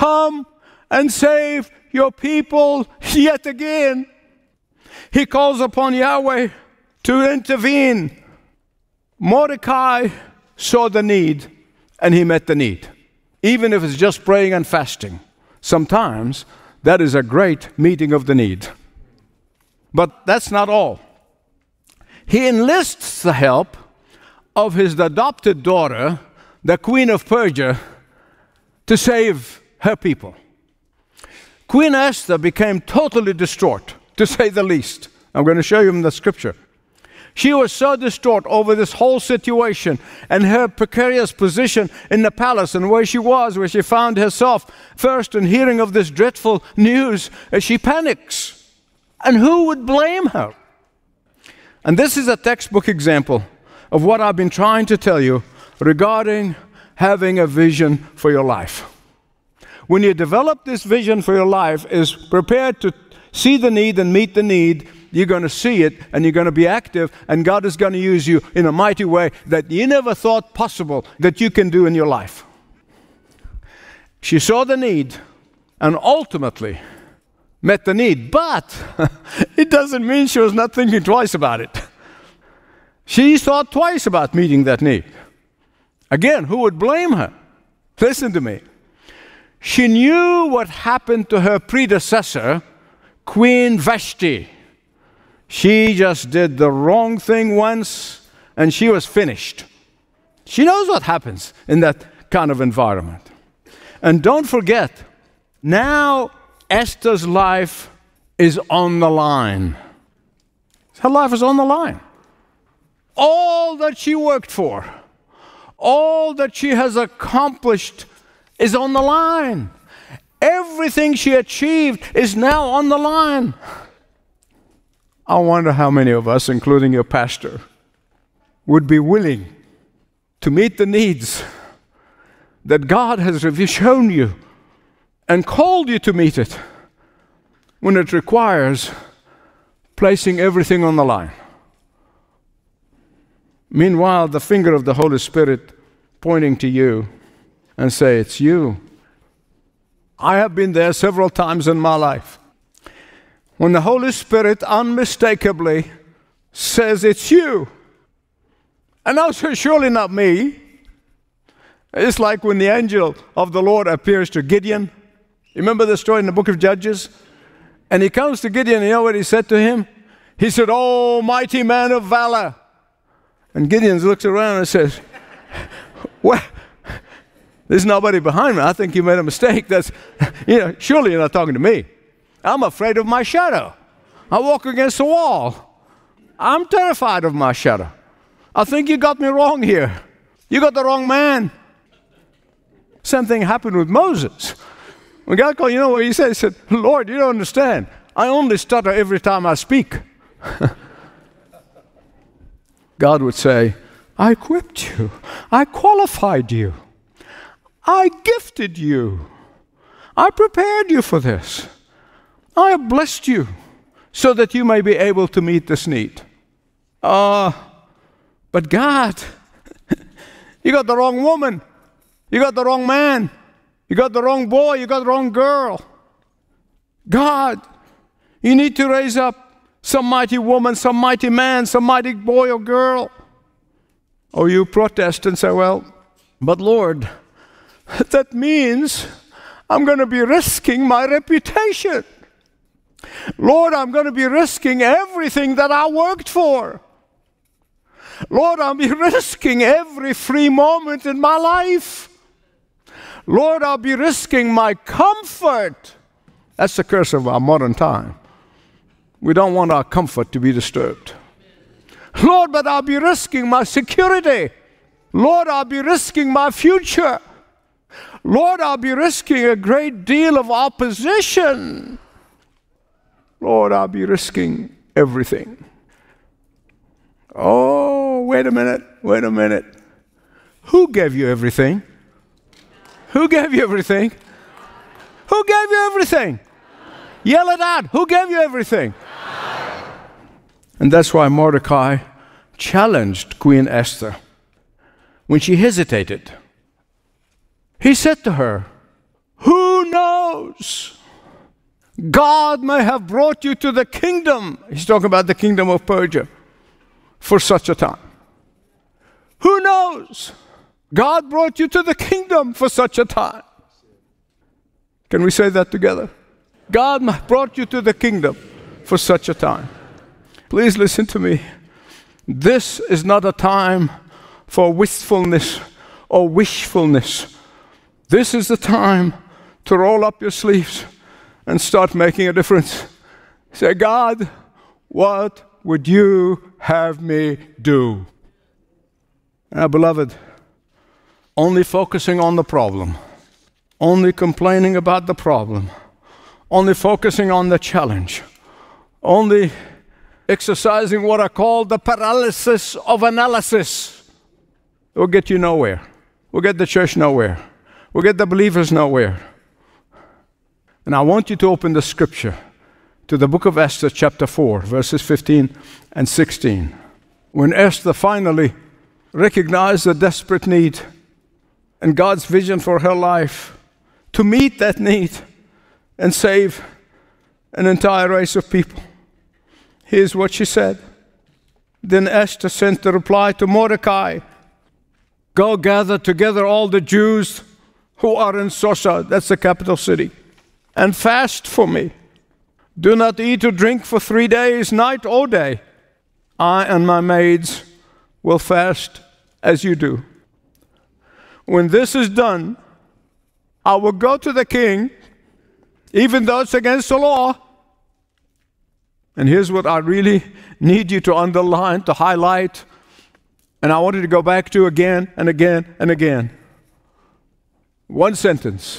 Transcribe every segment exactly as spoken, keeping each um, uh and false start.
come and save your people yet again. He calls upon Yahweh to intervene. Mordecai saw the need, and he met the need. Even if it's just praying and fasting, sometimes that is a great meeting of the need. But that's not all. He enlists the help of his adopted daughter, the Queen of Persia, to save her people. Queen Esther became totally distraught, to say the least. I'm going to show you in the scripture. She was so distraught over this whole situation and her precarious position in the palace and where she was, where she found herself first in hearing of this dreadful news, as she panics. And who would blame her? And this is a textbook example of what I've been trying to tell you regarding having a vision for your life. When you develop this vision for your life, is prepared to see the need and meet the need, you're going to see it and you're going to be active, and God is going to use you in a mighty way that you never thought possible that you can do in your life. She saw the need and ultimately met the need, but it doesn't mean she was not thinking twice about it. She thought twice about meeting that need. Again, who would blame her? Listen to me. She knew what happened to her predecessor, Queen Vashti. She just did the wrong thing once, and she was finished. She knows what happens in that kind of environment. And don't forget, now Esther's life is on the line. Her life is on the line. All that she worked for, all that she has accomplished is on the line. Everything she achieved is now on the line. I wonder how many of us, including your pastor, would be willing to meet the needs that God has shown you and called you to meet it when it requires placing everything on the line. Meanwhile, the finger of the Holy Spirit pointing to you and say, it's you. I have been there several times in my life. When the Holy Spirit unmistakably says, it's you. And also surely not me. It's like when the angel of the Lord appears to Gideon. You remember the story in the book of Judges? And he comes to Gideon, you know what he said to him? He said, "Oh, mighty man of valor." And Gideon looks around and says, "What? There's nobody behind me. I think you made a mistake. That's, you know, surely you're not talking to me. I'm afraid of my shadow. I walk against the wall. I'm terrified of my shadow. I think you got me wrong here. You got the wrong man." Same thing happened with Moses. When God called, you know what he said? He said, "Lord, you don't understand. I only stutter every time I speak." God would say, "I equipped you. I qualified you. I gifted you. I prepared you for this. I have blessed you so that you may be able to meet this need." Uh, but God, you got the wrong woman. You got the wrong man. You got the wrong boy. You got the wrong girl. God, you need to raise up some mighty woman, some mighty man, some mighty boy or girl. Or you protest and say, "Well, but Lord, that means I'm going to be risking my reputation. Lord, I'm going to be risking everything that I worked for. Lord, I'll be risking every free moment in my life. Lord, I'll be risking my comfort." That's the curse of our modern time. We don't want our comfort to be disturbed. "Lord, but I'll be risking my security. Lord, I'll be risking my future. Lord, I'll be risking a great deal of opposition. Lord, I'll be risking everything." Oh, wait a minute, wait a minute. Who gave you everything? Who gave you everything? Who gave you everything? Yell it out. Who gave you everything? And that's why Mordecai challenged Queen Esther when she hesitated. He said to her, "Who knows knows? God may have brought you to the kingdom. He's talking about the kingdom of Persia for such a time. Who knows? God brought you to the kingdom for such a time. Can we say that together? God brought you to the kingdom for such a time. Please listen to me. This is not a time for wistfulness or wishfulness. This is the time to roll up your sleeves and start making a difference. Say, God, what would you have me do? Now, beloved, only focusing on the problem, only complaining about the problem, only focusing on the challenge, only exercising what I call the paralysis of analysis, will get you nowhere. Will get the church nowhere. Will get the believers nowhere. And I want you to open the scripture to the book of Esther, chapter four, verses fifteen and sixteen. When Esther finally recognized the desperate need and God's vision for her life to meet that need and save an entire race of people. Here's what she said. Then Esther sent the reply to Mordecai, go gather together all the Jews who are in Susa, that's the capital city, and fast for me. Do not eat or drink for three days, night or day. I and my maids will fast as you do. When this is done, I will go to the king, even though it's against the law. And here's what I really need you to underline, to highlight, and I want you to go back to again and again and again. One sentence.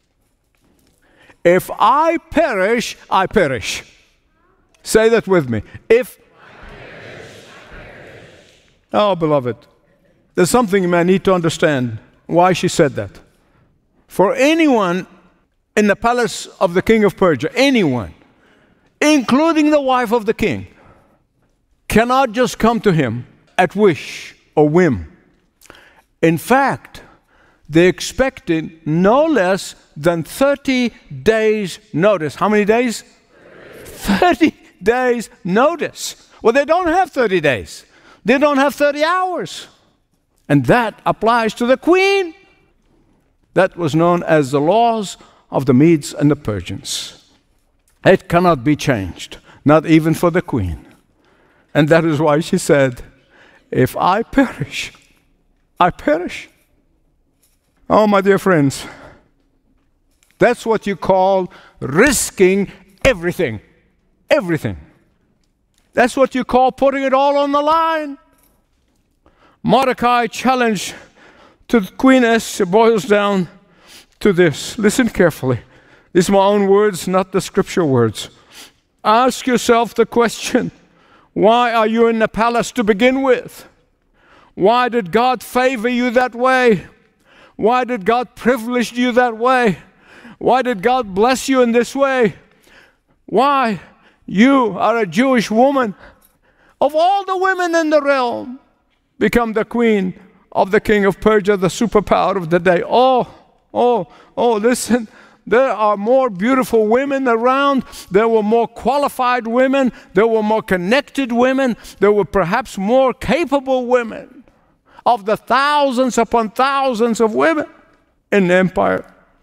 If I perish, I perish. Say that with me. If I perish, I perish. Oh, beloved, there's something you may need to understand why she said that. For anyone in the palace of the king of Persia, anyone, including the wife of the king, cannot just come to him at wish or whim. In fact, they expected no less than thirty days notice. How many days? thirty days notice. Well, they don't have thirty days. They don't have thirty hours. And that applies to the queen. That was known as the laws of the Medes and the Persians. It cannot be changed, not even for the queen. And that is why she said, if I perish, I perish. Oh, my dear friends, that's what you call risking everything. Everything. That's what you call putting it all on the line. Mordecai challenge to Queen Esther boils down to this. Listen carefully. These are my own words, not the scripture words. Ask yourself the question, why are you in the palace to begin with? Why did God favor you that way? Why did God privilege you that way? Why did God bless you in this way? Why? You are a Jewish woman. Of all the women in the realm, become the queen of the king of Persia, the superpower of the day. Oh, oh, oh, listen. There are more beautiful women around. There were more qualified women. There were more connected women. There were perhaps more capable women of the thousands upon thousands of women in the empire.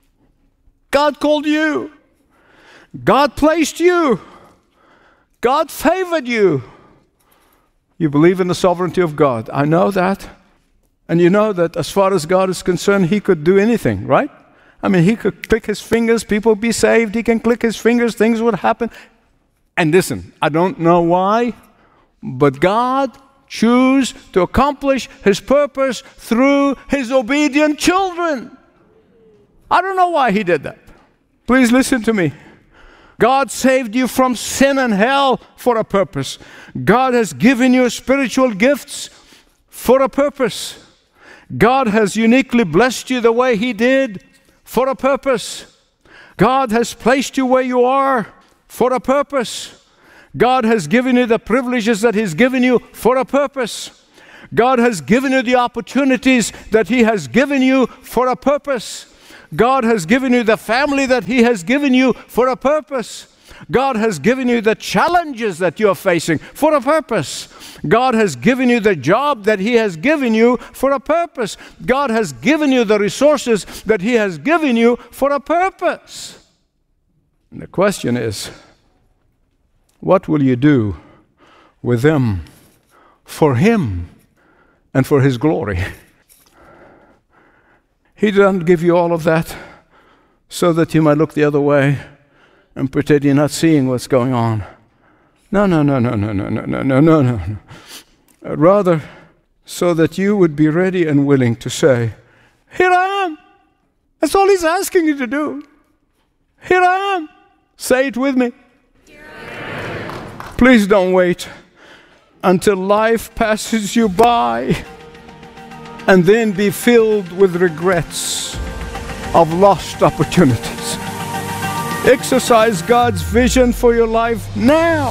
God called you. God placed you. God favored you. You believe in the sovereignty of God. I know that. And you know that as far as God is concerned, He could do anything, right? I mean, He could click His fingers, people would be saved. He can click His fingers, things would happen. And listen, I don't know why, but God chose to accomplish His purpose through His obedient children. I don't know why He did that. Please listen to me. God saved you from sin and hell for a purpose. God has given you spiritual gifts for a purpose. God has uniquely blessed you the way He did for a purpose. God has placed you where you are for a purpose. God has given you the privileges that He's given you for a purpose. God has given you the opportunities that He has given you for a purpose. God has given you the family that He has given you for a purpose. God has given you the challenges that you are facing for a purpose. God has given you the job that He has given you for a purpose. God has given you the resources that He has given you for a purpose. And the question is, what will you do with them for Him and for His glory? He doesn't give you all of that so that you might look the other way and pretend you're not seeing what's going on. No, no, no, no, no, no, no, no, no, no, no. Rather, so that you would be ready and willing to say, here I am. That's all He's asking you to do. Here I am. Say it with me. Please don't wait until life passes you by and then be filled with regrets of lost opportunities. Exercise God's vision for your life now.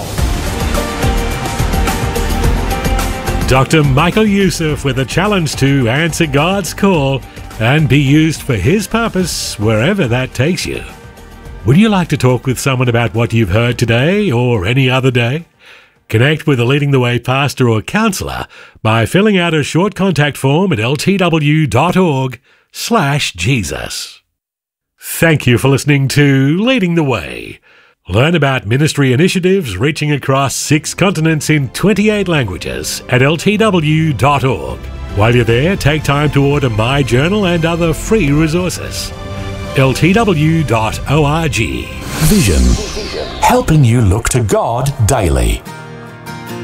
Doctor Michael Youssef with a challenge to answer God's call and be used for His purpose wherever that takes you. Would you like to talk with someone about what you've heard today or any other day? Connect with a Leading the Way pastor or counselor by filling out a short contact form at ltw.org slash Jesus. Thank you for listening to Leading the Way. Learn about ministry initiatives reaching across six continents in twenty-eight languages at l t w dot org. While you're there, take time to order my journal and other free resources. l t w dot org. Vision, helping you look to God daily.